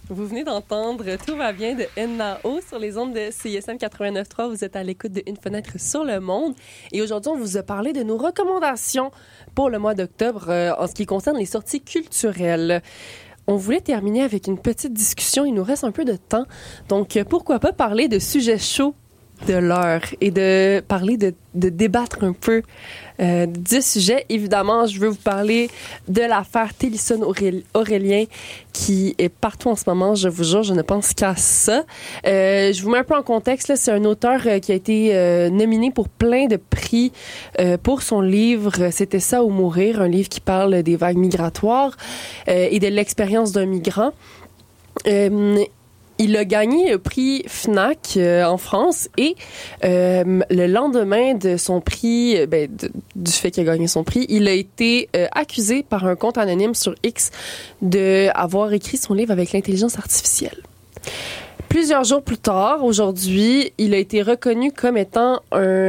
Vous venez d'entendre Tout va bien de N.A.O. sur les ondes de CISM 89.3. Vous êtes à l'écoute de Une fenêtre sur le monde. Et aujourd'hui, on vous a parlé de nos recommandations pour le mois d'octobre en ce qui concerne les sorties culturelles. On voulait terminer avec une petite discussion. Il nous reste un peu de temps. Donc, pourquoi pas parler de sujets chauds de l'heure et de parler de débattre un peu du sujet. Évidemment, je veux vous parler de l'affaire Télisson-Aurélien qui est partout en ce moment. Je vous jure, je ne pense qu'à ça. Je vous mets un peu en contexte. Là, c'est un auteur qui a été nominé pour plein de prix pour son livre « C'était ça ou mourir », un livre qui parle des vagues migratoires et de l'expérience d'un migrant. Il a gagné le prix FNAC en France et le lendemain de son prix, du fait qu'il a gagné son prix, il a été accusé par un compte anonyme sur X d'avoir écrit son livre avec l'intelligence artificielle. Plusieurs jours plus tard, aujourd'hui, il a été reconnu comme étant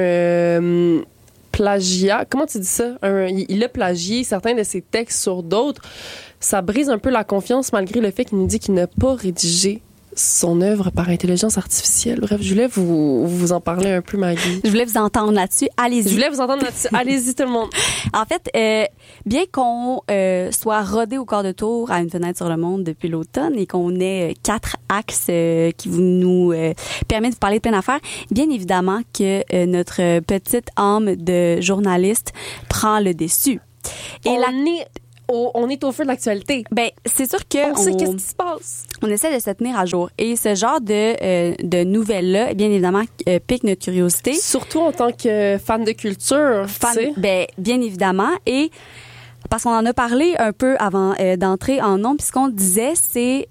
un plagiat. Comment tu dis ça? Il a plagié certains de ses textes sur d'autres. Ça brise un peu la confiance malgré le fait qu'il nous dit qu'il n'a pas rédigé son œuvre par intelligence artificielle. Bref, je voulais vous en parler un peu, Maggie. Je voulais vous entendre là-dessus. Allez-y. Je voulais vous entendre là-dessus. Allez-y, tout le monde. En fait, bien qu'on soit rodé au quart de tour à Une fenêtre sur le monde depuis l'automne et qu'on ait 4 axes qui nous permettent de parler de plein d'affaires, bien évidemment que notre petite âme de journaliste prend le dessus. Et on est au feu de l'actualité. Ben, c'est sûr que on sait qu'est-ce qui se passe. On essaie de se tenir à jour. Et ce genre de nouvelles-là, bien évidemment, pique notre curiosité. Surtout en tant que fan de culture. Ben, bien évidemment. Et parce qu'on en a parlé un peu avant d'entrer en ondes, puis ce qu'on disait, c'est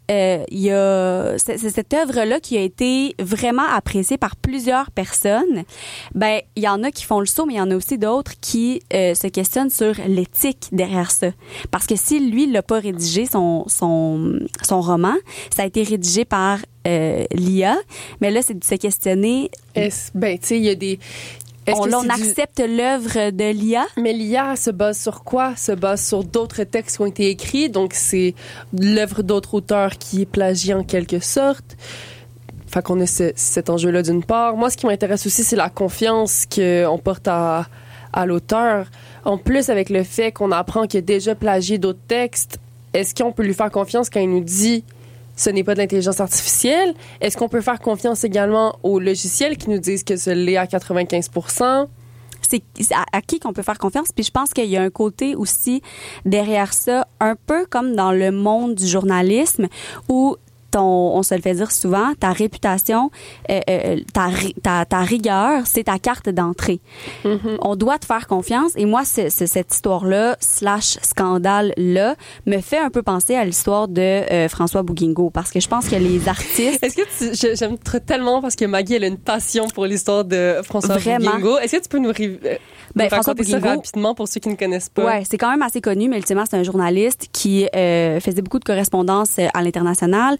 cette œuvre-là qui a été vraiment appréciée par plusieurs personnes. Ben, il y en a qui font le saut, mais il y en a aussi d'autres qui se questionnent sur l'éthique derrière ça. Parce que si lui, il l'a pas rédigé, son roman, ça a été rédigé par l'IA, mais là, c'est de se questionner. Tu sais, il y a des... On accepte l'œuvre de l'IA. Mais l'IA se base sur quoi? Se base sur d'autres textes qui ont été écrits. Donc, c'est l'œuvre d'autres auteurs qui est plagiée en quelque sorte. Fait qu'on a cet enjeu-là d'une part. Moi, ce qui m'intéresse aussi, c'est la confiance qu'on porte à l'auteur. En plus, avec le fait qu'on apprend qu'il a déjà plagié d'autres textes, est-ce qu'on peut lui faire confiance quand il nous dit ce n'est pas de l'intelligence artificielle? Est-ce qu'on peut faire confiance également aux logiciels qui nous disent que ce l'est à 95%? C'est à qui qu'on peut faire confiance? Puis je pense qu'il y a un côté aussi derrière ça, un peu comme dans le monde du journalisme, où on se le fait dire souvent, ta réputation, ta rigueur, c'est ta carte d'entrée. Mm-hmm. On doit te faire confiance. Et moi, cette histoire-là, /scandale-là, me fait un peu penser à l'histoire de François Bouguingo. Parce que je pense que les artistes... Est-ce que j'aime tellement parce que Maggie, elle a une passion pour l'histoire de François Bouguingo. Est-ce que tu peux nous raconter ça rapidement pour ceux qui ne connaissent pas? Ouais, c'est quand même assez connu, mais ultimement, c'est un journaliste qui faisait beaucoup de correspondances à l'international,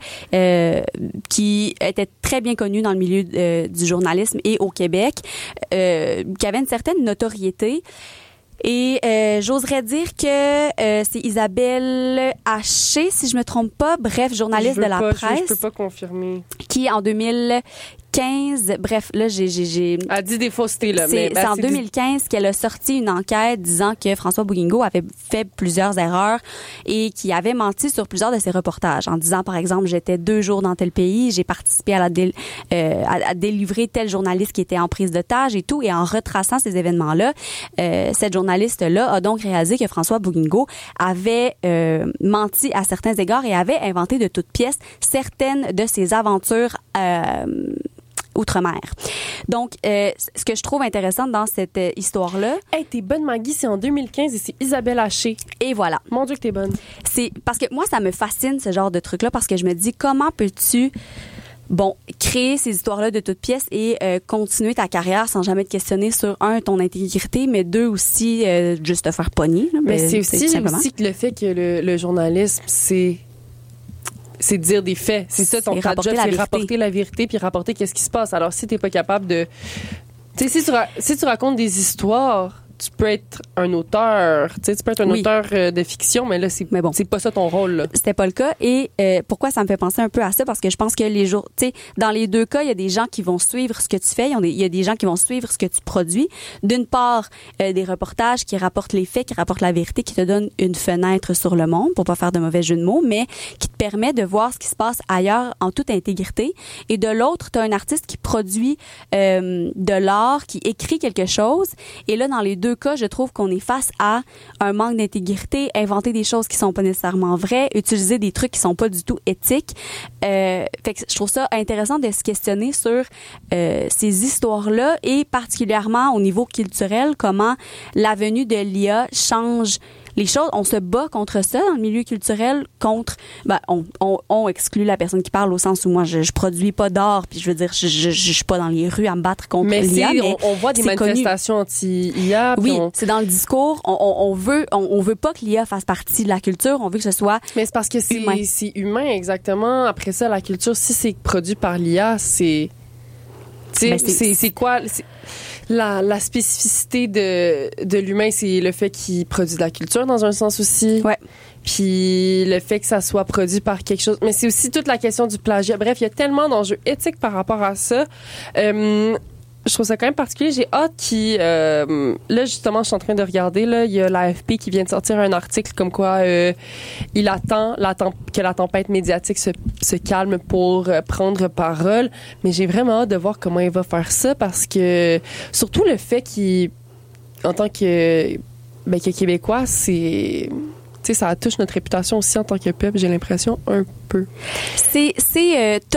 qui était très bien connu dans le milieu du journalisme et au Québec, qui avait une certaine notoriété. Et j'oserais dire que c'est Isabelle Haché, si je me trompe pas, bref, journaliste de la presse. Je peux pas confirmer. Qui, en 2015, bref, là, j'ai... Elle dit des faussetés, là. C'est en 2015 qu'elle a sorti une enquête disant que François Bouguingo avait fait plusieurs erreurs et qu'il avait menti sur plusieurs de ses reportages. En disant, par exemple, j'étais 2 jours dans tel pays, j'ai participé à délivrer tel journaliste qui était en prise d'otage et tout. Et en retraçant ces événements-là, cette journaliste-là a donc réalisé que François Bouguingo avait menti à certains égards et avait inventé de toutes pièces certaines de ses aventures outre-mer. Donc, ce que je trouve intéressant dans cette histoire-là... Hey, t'es bonne, Maggie, c'est en 2015 et c'est Isabelle Haché. Et voilà. Mon Dieu que t'es bonne. C'est parce que moi, ça me fascine, ce genre de truc-là, parce que je me dis, comment peux-tu... créer ces histoires-là de toutes pièces et continuer ta carrière sans jamais te questionner sur, 1, ton intégrité, mais 2, aussi, juste te faire pogner. Là, mais c'est aussi que le fait que le journalisme, c'est dire des faits. C'est ça, ton job, c'est rapporter la vérité puis rapporter qu'est-ce qui se passe. Alors, si t'es pas capable de... Tu sais, si tu racontes des histoires tu peux être un auteur, tu sais, tu peux être un Oui. auteur de fiction, mais là, c'est pas ça ton rôle, là. C'était pas le cas. Et pourquoi ça me fait penser un peu à ça? Parce que je pense que dans les deux cas, il y a des gens qui vont suivre ce que tu fais. Il y a des gens qui vont suivre ce que tu produis. D'une part, des reportages qui rapportent les faits, qui rapportent la vérité, qui te donnent une fenêtre sur le monde, pour pas faire de mauvais jeu de mots, mais qui te permet de voir ce qui se passe ailleurs en toute intégrité. Et de l'autre, tu as un artiste qui produit de l'art, qui écrit quelque chose. Et là, dans les deux cas, je trouve qu'on est face à un manque d'intégrité, inventer des choses qui sont pas nécessairement vraies, utiliser des trucs qui sont pas du tout éthiques. Fait que je trouve ça intéressant de se questionner sur ces histoires-là et particulièrement au niveau culturel, comment la venue de l'IA change les choses. On se bat contre ça dans le milieu culturel, on exclut la personne qui parle au sens où moi je produis pas d'art, puis je veux dire je suis pas dans les rues à me battre contre l'IA, mais on voit des manifestations anti-IA. Oui, c'est dans le discours. On veut pas que l'IA fasse partie de la culture. On veut que ce soit. Mais c'est parce que c'est humain, exactement. Après ça, la culture, si c'est produit par l'IA, c'est quoi? La spécificité de l'humain, c'est le fait qu'il produit de la culture dans un sens aussi. Ouais. Puis le fait que ça soit produit par quelque chose. Mais c'est aussi toute la question du plagiat. Bref, il y a tellement d'enjeux éthiques par rapport à ça. Je trouve ça quand même particulier. J'ai hâte là, justement, je suis en train de regarder, là, il y a l'AFP qui vient de sortir un article comme quoi il attend que la tempête médiatique se calme pour prendre parole. Mais j'ai vraiment hâte de voir comment il va faire ça parce que, surtout le fait en tant que Québécois, c'est... Tu sais, ça touche notre réputation aussi en tant que peuple, j'ai l'impression, un peu.